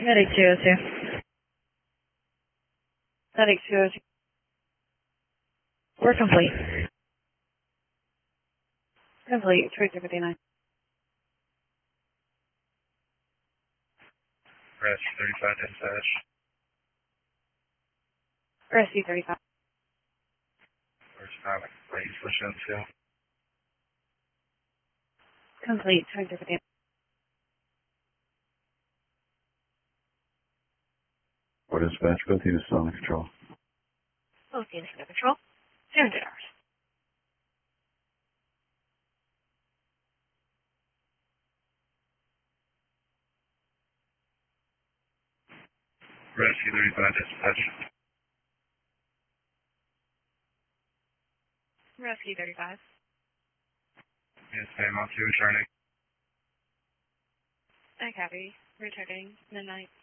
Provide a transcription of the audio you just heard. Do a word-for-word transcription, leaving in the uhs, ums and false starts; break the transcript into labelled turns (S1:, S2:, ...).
S1: Medic two oh two. Medic two oh two. We're complete. Complete. Tracer fifty-nine.
S2: Rescue thirty-five dispatch.
S1: Rescue thirty-five.
S2: First time, please push in two.
S1: Complete. Tracer fifty-nine.
S3: What dispatch? Both units still under control.
S1: Both units under control. Zero hundred hours.
S2: Rescue thirty-five dispatch.
S1: Rescue thirty-five.
S2: Yes, ma'am, on two returning.
S1: I copy. Returning midnight.